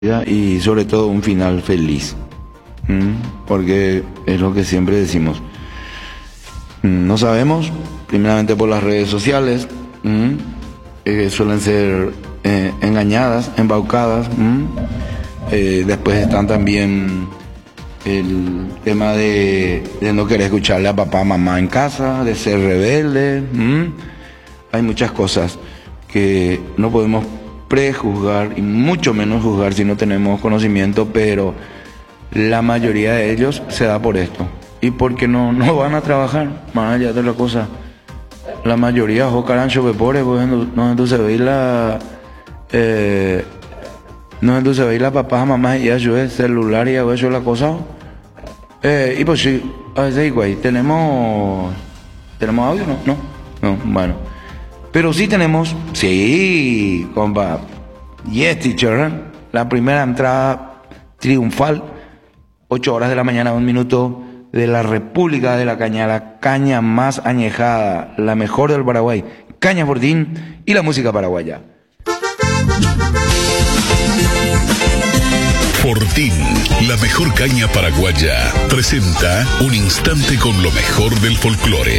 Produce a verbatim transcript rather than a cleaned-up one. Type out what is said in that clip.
y sobre todo un final feliz. ¿Mm? Porque es lo que siempre decimos. ¿Mm? No sabemos, primeramente por las redes sociales, ¿Mm? eh, suelen ser eh, engañadas, embaucadas. ¿Mm? Eh, después están también el tema de, de no querer escucharle a papá, mamá en casa, de ser rebelde. ¿Mm? Hay muchas cosas que no podemos prejuzgar y mucho menos juzgar si no tenemos conocimiento, pero la mayoría de ellos se da por esto y porque no, no van a trabajar, más allá de la cosa. La mayoría, ojo, carancho, que pobre, pues no, entonces veis la eh, no entonces veis la papá, mamá y yo es celular y hago eso la cosa. Eh, y pues sí, a veces igual, tenemos tenemos audio, no, no, no, bueno. Pero sí tenemos, sí, compa, yes, teacher, la primera entrada triunfal, ocho horas de la mañana, un minuto, de la República de la Caña, la caña más añejada, la mejor del Paraguay, Caña Fortín y la música paraguaya. Fortín, la mejor caña paraguaya, presenta un instante con lo mejor del folclore.